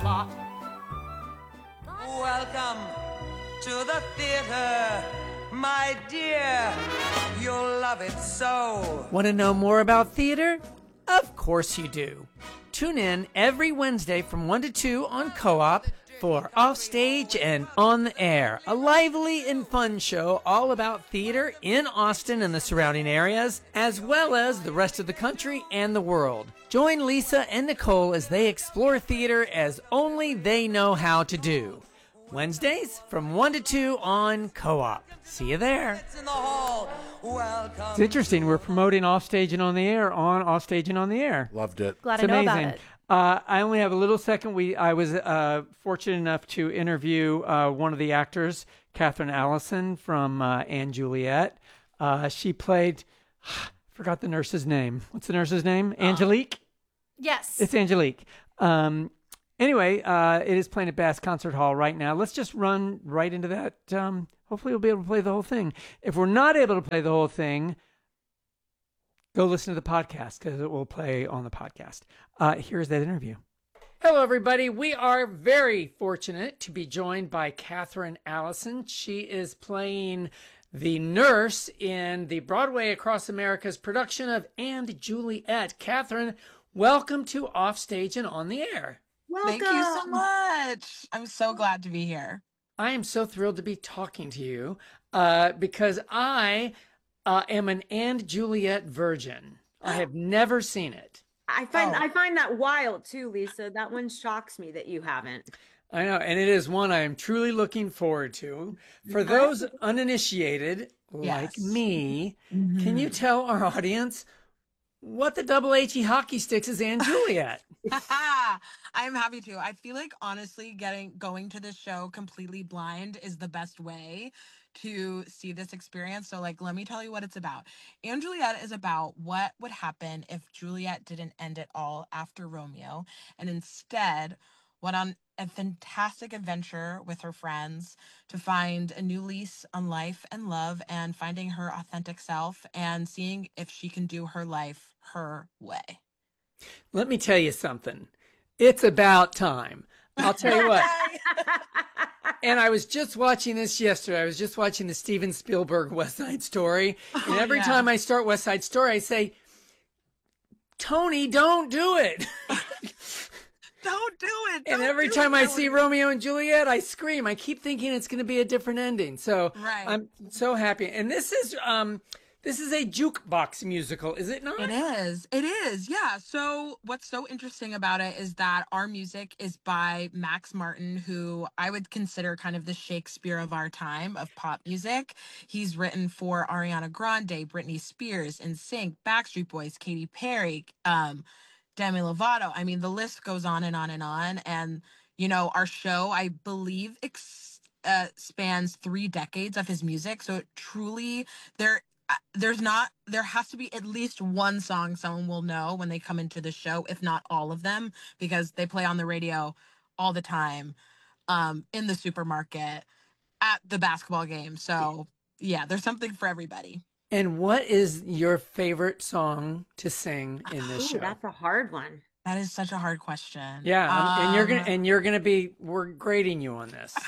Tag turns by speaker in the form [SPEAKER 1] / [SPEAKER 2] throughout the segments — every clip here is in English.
[SPEAKER 1] pop. Welcome to the theater, my dear. You'll love it so.
[SPEAKER 2] Want to know more about theater? Of course you do. Tune in every Wednesday from 1 to 2 on Co-op for Offstage and On the Air, a lively and fun show all about theater in Austin and the surrounding areas, as well as the rest of the country and the world. Join Lisa and Nicole as they explore theater as only they know how to do. Wednesdays from 1 to 2 on Co-op. See you there.
[SPEAKER 1] It's in the hall. Welcome.
[SPEAKER 2] It's interesting. We're promoting Offstage and On the Air on Offstage and On the Air.
[SPEAKER 3] Loved it.
[SPEAKER 4] Glad
[SPEAKER 2] It's
[SPEAKER 4] I know
[SPEAKER 2] amazing.
[SPEAKER 4] about it.
[SPEAKER 2] I only have a little second. I was fortunate enough to interview one of the actors, Catherine Allison from Anne Juliet. She played, forgot the nurse's name. What's the nurse's name? Angelique?
[SPEAKER 4] Yes.
[SPEAKER 2] It's Angelique. Anyway, it is playing at Bass Concert Hall right now. Let's just run right into that. Hopefully we'll be able to play the whole thing. If we're not able to play the whole thing, go listen to the podcast because it will play on the podcast. Here's that interview. Hello, everybody. We are very fortunate to be joined by Catherine Allison. She is playing the nurse in the Broadway Across America's production of And Juliet. Catherine, welcome to Offstage and On the Air.
[SPEAKER 5] Welcome. Thank you so much. I'm so glad to be here.
[SPEAKER 2] I am so thrilled to be talking to you because I am an And Juliet virgin. I have never seen it.
[SPEAKER 6] I find that wild too, Lisa. That one shocks me that you haven't.
[SPEAKER 2] I know, and it is one I am truly looking forward to. For those uninitiated like me, can you tell our audience what the double HE hockey sticks is And Juliet?
[SPEAKER 5] I'm happy to. I feel like honestly going to this show completely blind is the best way to see this experience. So let me tell you what it's about. And Juliet is about what would happen if Juliet didn't end it all after Romeo and instead went on a fantastic adventure with her friends to find a new lease on life and love and finding her authentic self and seeing if she can do her life her way.
[SPEAKER 2] Let me tell you something. It's about time. I'll tell you what. And I was just watching this yesterday. I was just watching the Steven Spielberg West Side Story. And every time I start West Side Story, I say, Tony, don't do it.
[SPEAKER 5] Don't do it.
[SPEAKER 2] And every time I see Romeo and Juliet, I scream. I keep thinking it's going to be a different ending. So I'm so happy. And this is a jukebox musical, is it not?
[SPEAKER 5] It is. It is. Yeah. So what's so interesting about it is that our music is by Max Martin, who I would consider kind of the Shakespeare of our time of pop music. He's written for Ariana Grande, Britney Spears, NSYNC, Backstreet Boys, Katy Perry, Demi Lovato. I mean, the list goes on and on and on. And, our show, I believe, spans 3 decades of his music. So it truly, there has to be at least one song someone will know when they come into the show, if not all of them, because they play on the radio all the time, in the supermarket, at the basketball game. So yeah, there's something for everybody.
[SPEAKER 2] And what is your favorite song to sing in this show?
[SPEAKER 6] That's a hard one.
[SPEAKER 5] That is such a hard question.
[SPEAKER 2] Yeah, we're grading you on this.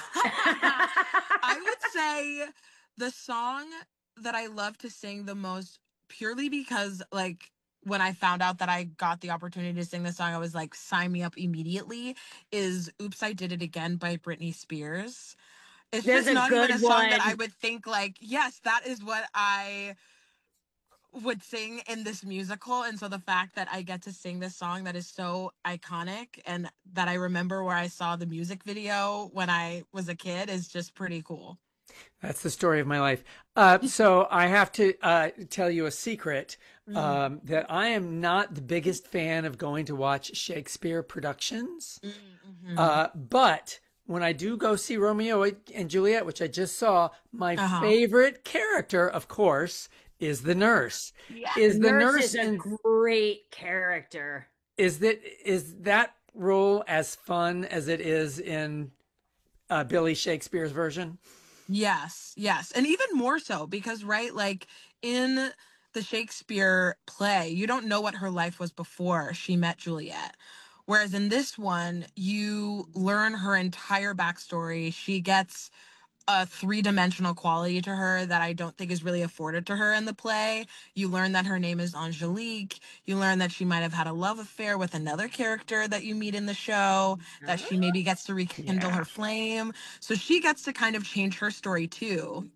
[SPEAKER 5] I would say the song that I love to sing the most, purely because when I found out that I got the opportunity to sing this song, I was like, sign me up immediately, is Oops, I Did It Again by Britney Spears. It's just not even a song that I would think yes, that is what I would sing in this musical. And so the fact that I get to sing this song that is so iconic and that I remember where I saw the music video when I was a kid is just pretty cool.
[SPEAKER 2] That's the story of my life. So I have to tell you a secret, that I am not the biggest fan of going to watch Shakespeare productions. But when I do go see Romeo and Juliet, which I just saw, my favorite character, of course, is the nurse.
[SPEAKER 6] Yeah, the nurse is a great character.
[SPEAKER 2] Is that role as fun as it is in Billy Shakespeare's version?
[SPEAKER 5] Yes. And even more so because, in the Shakespeare play, you don't know what her life was before she met Juliet. Whereas in this one, you learn her entire backstory. She gets a three-dimensional quality to her that I don't think is really afforded to her in the play. You learn that her name is Angelique. You learn that she might have had a love affair with another character that you meet in the show, that she maybe gets to rekindle
[SPEAKER 2] Yeah.
[SPEAKER 5] her flame. So she gets to kind of change her story too,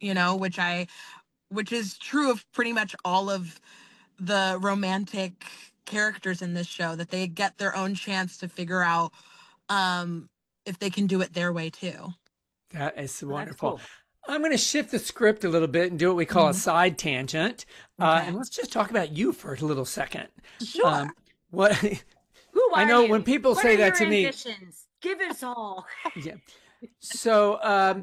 [SPEAKER 5] which is true of pretty much all of the romantic characters in this show, that they get their own chance to figure out um if they can do it their way too.
[SPEAKER 2] That is
[SPEAKER 6] Well, that's
[SPEAKER 2] wonderful.
[SPEAKER 6] cool.
[SPEAKER 2] I'm going to shift the script a little bit and do what we call a
[SPEAKER 5] Mhm.
[SPEAKER 2] side tangent.
[SPEAKER 5] Okay.
[SPEAKER 2] And let's just talk about you for a little second.
[SPEAKER 5] Sure.
[SPEAKER 2] What
[SPEAKER 6] Who
[SPEAKER 2] I
[SPEAKER 6] are
[SPEAKER 2] know
[SPEAKER 6] you?
[SPEAKER 2] when people
[SPEAKER 6] What
[SPEAKER 2] say
[SPEAKER 6] are
[SPEAKER 2] that
[SPEAKER 6] your
[SPEAKER 2] to me,
[SPEAKER 6] ambitions? Give us all.
[SPEAKER 2] yeah. So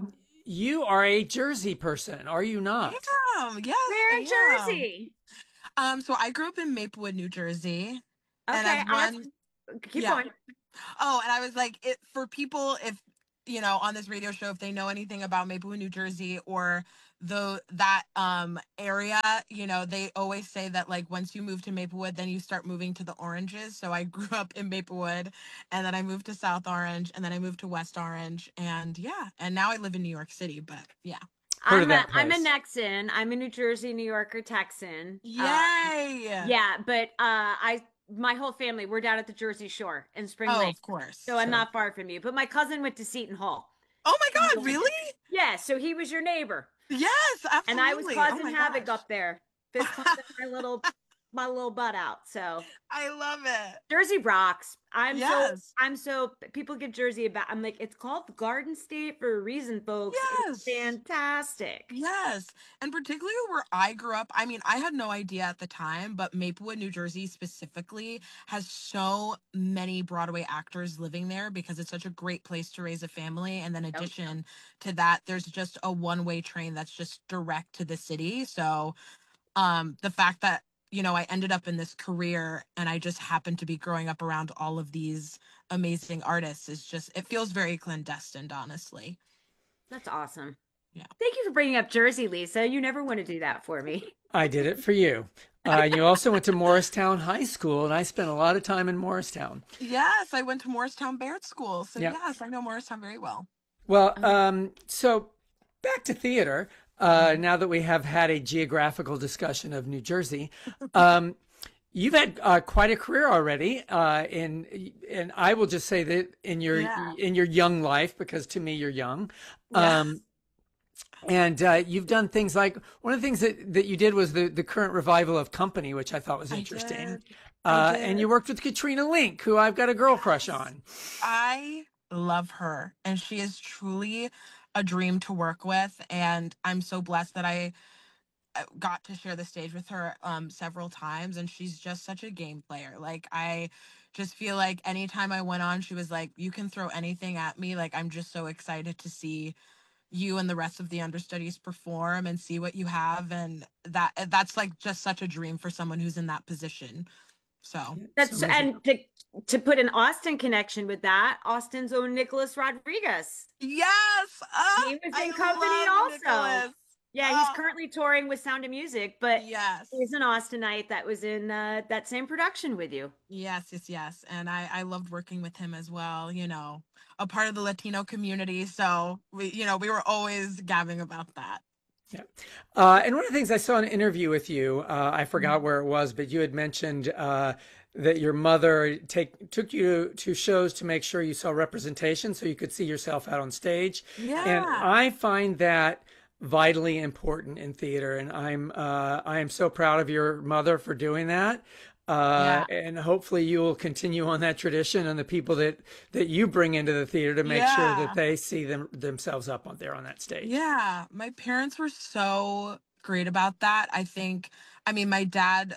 [SPEAKER 2] you are a Jersey person, are you
[SPEAKER 5] I
[SPEAKER 2] not?
[SPEAKER 5] am. Yes,
[SPEAKER 6] Where in
[SPEAKER 5] I am.
[SPEAKER 6] Jersey?
[SPEAKER 5] So I grew up in Maplewood, New Jersey, and
[SPEAKER 6] Okay,
[SPEAKER 5] as one,
[SPEAKER 6] keep
[SPEAKER 5] yeah.
[SPEAKER 6] going.
[SPEAKER 5] Oh, and I was like, it for people, if on this radio show, if they know anything about Maplewood, New Jersey, or that area, they always say that like once you move to Maplewood, then you start moving to the Oranges. So I grew up in Maplewood, and then I moved to South Orange, and then I moved to West Orange, and yeah, and now I live in New York City. But yeah,
[SPEAKER 2] Heard of that
[SPEAKER 6] I'm a
[SPEAKER 2] place.
[SPEAKER 6] Nexan. I'm a New Jersey, New Yorker, Texan.
[SPEAKER 5] yay!
[SPEAKER 6] Yeah, but my whole family, we're down at the Jersey Shore in Spring
[SPEAKER 5] Oh,
[SPEAKER 6] Lake.
[SPEAKER 5] of course.
[SPEAKER 6] So I'm
[SPEAKER 2] Sure.
[SPEAKER 6] not far from you. But my cousin went to Seton Hall.
[SPEAKER 5] Oh my God, really?
[SPEAKER 6] Yeah, so he was your neighbor.
[SPEAKER 5] Yes, absolutely.
[SPEAKER 6] And I was
[SPEAKER 5] Oh
[SPEAKER 6] causing
[SPEAKER 5] my
[SPEAKER 6] havoc
[SPEAKER 5] gosh.
[SPEAKER 6] up there. Fist pumping my little butt out. So
[SPEAKER 5] I love it.
[SPEAKER 6] Jersey rocks.
[SPEAKER 5] Yes.
[SPEAKER 6] I'm so people give Jersey a bad. I'm like, it's called the Garden State for a reason, folks. It's
[SPEAKER 5] Yes.
[SPEAKER 6] fantastic.
[SPEAKER 5] Yes. And particularly where I grew up, I mean, I had no idea at the time, but Maplewood, New Jersey specifically has so many Broadway actors living there because it's such a great place to raise a family. And then addition to that, there's just a one-way train that's just direct to the city. So the fact that I ended up in this career and I just happened to be growing up around all of these amazing artists is just, it feels very clandestine, honestly.
[SPEAKER 6] That's awesome.
[SPEAKER 5] Yeah.
[SPEAKER 6] Thank you for bringing up Jersey, Lisa. You never want to do that for me.
[SPEAKER 2] I did it for you. You also went to Morristown High School, and I spent a lot of time in Morristown.
[SPEAKER 5] Yes, I went to Morristown Baird School. So
[SPEAKER 2] Yep.
[SPEAKER 5] yes, I know Morristown very well.
[SPEAKER 2] Well, so back to theater. Now that we have had a geographical discussion of New Jersey, you've had quite a career already. And I will just say that in your
[SPEAKER 5] Yeah.
[SPEAKER 2] young life, because to me you're young.
[SPEAKER 5] Yes.
[SPEAKER 2] And you've done things like one of the things that you did was the current revival of Company, which I thought was interesting.
[SPEAKER 5] did. I
[SPEAKER 2] And
[SPEAKER 5] did.
[SPEAKER 2] you worked with Katrina Link, who I've got a girl crush on.
[SPEAKER 5] I love her, and she is truly a dream to work with. And I'm so blessed that I got to share the stage with her several times. And she's just such a game player. Like, I just feel like anytime I went on, she was like, you can throw anything at me. Like, I'm just so excited to see you and the rest of the understudies perform and see what you have. And that's like just such a dream for someone who's in that position. So
[SPEAKER 6] That's and to put an Austin connection with that, Austin's own Nicholas Rodriguez.
[SPEAKER 5] yes,
[SPEAKER 6] He was in
[SPEAKER 5] I
[SPEAKER 6] Company
[SPEAKER 5] love
[SPEAKER 6] also.
[SPEAKER 5] Nicholas.
[SPEAKER 6] Yeah, he's currently touring with Sound of Music, but
[SPEAKER 5] Yes.
[SPEAKER 6] he's an Austinite that was in that same production with you.
[SPEAKER 5] Yes. And I loved working with him as well, a part of the Latino community. So we were always gabbing about that.
[SPEAKER 2] Yeah. And one of the things I saw in an interview with you, I forgot where it was, but you had mentioned that your mother took you to shows to make sure you saw representation so you could see yourself out on stage.
[SPEAKER 5] Yeah.
[SPEAKER 2] And I find that vitally important in theater. And I am so proud of your mother for doing that. And hopefully you will continue on that tradition and the people that you bring into the theater to make sure that they see themselves up on there on that stage.
[SPEAKER 5] Yeah, my parents were so great about that. I mean, my dad,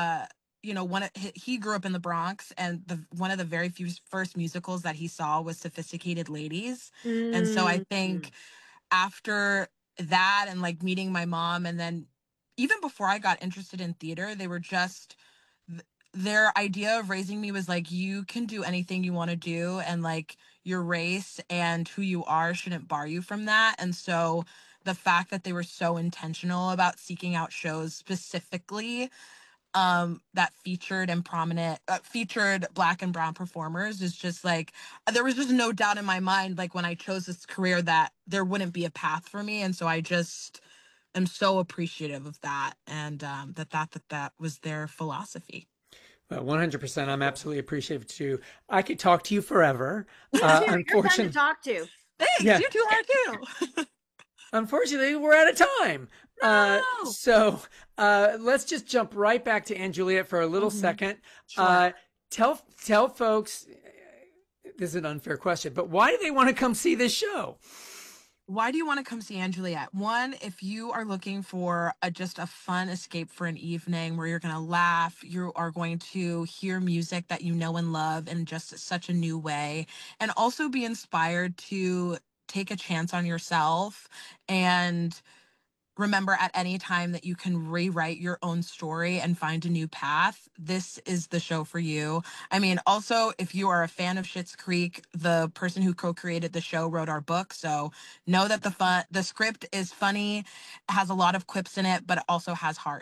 [SPEAKER 5] he grew up in the Bronx, and one of the very few first musicals that he saw was Sophisticated Ladies. And so I think after that and like meeting my mom, and then even before I got interested in theater, they were just their idea of raising me was like, you can do anything you want to do, and like your race and who you are shouldn't bar you from that. And so the fact that they were so intentional about seeking out shows specifically that featured and prominent featured Black and brown performers is just like there was just no doubt in my mind, like when I chose this career, that there wouldn't be a path for me. And so I just am so appreciative of that, and that was their philosophy.
[SPEAKER 2] Well, 100%. I'm absolutely appreciative too. I could talk to you forever.
[SPEAKER 6] You're fun to
[SPEAKER 2] Unfortunately,
[SPEAKER 6] talk to.
[SPEAKER 5] Thanks,
[SPEAKER 2] Yeah.
[SPEAKER 5] you two are too.
[SPEAKER 2] unfortunately, we're out of time.
[SPEAKER 5] No.
[SPEAKER 2] So let's just jump right back to Anne Juliet for a little second.
[SPEAKER 5] Sure.
[SPEAKER 2] Tell folks, this is an unfair question, but why do they want to come see this show?
[SPEAKER 5] Why do you want to come see Anne Juliet? One, if you are looking for just a fun escape for an evening where you're going to laugh, you are going to hear music that you know and love in just such a new way, and also be inspired to take a chance on yourself and remember at any time that you can rewrite your own story and find a new path, this is the show for you. I mean, also, if you are a fan of Schitt's Creek, the person who co-created the show wrote our book, so know that the script is funny, has a lot of quips in it, but it also has heart.